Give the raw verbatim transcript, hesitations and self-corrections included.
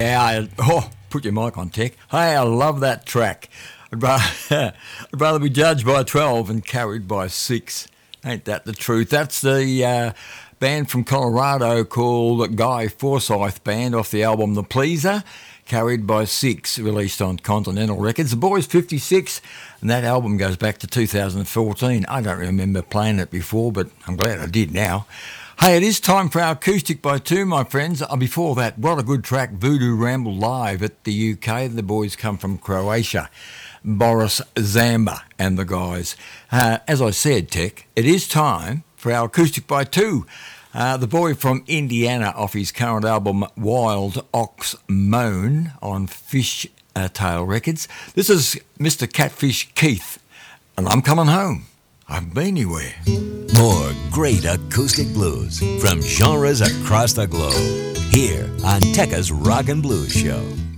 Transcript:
Yeah, I, oh, put your mic on, Tech. Hey, I love that track. I'd rather, I'd rather be judged by twelve and carried by six. Ain't that the truth? That's the uh, band from Colorado called Guy Forsyth Band off the album The Pleaser, Carried by Six, released on Continental Records. The boy's fifty-six, and that album goes back to two thousand fourteen. I don't remember playing it before, but I'm glad I did now. Hey, it is time for our Acoustic by Two, my friends. Uh, before that, what a good track, Voodoo Ramble Live at the U K. The boys come from Croatia. Boris Zamba and the guys. Uh, as I said, Tech, it is time for our Acoustic by Two. Uh, the boy from Indiana off his current album Wild Ox Moan on Fish uh, Tail Records. This is Mister Catfish Keith, and I'm coming home. I haven't been anywhere. More great acoustic blues from genres across the globe here on Tekka's Rock and Blues Show.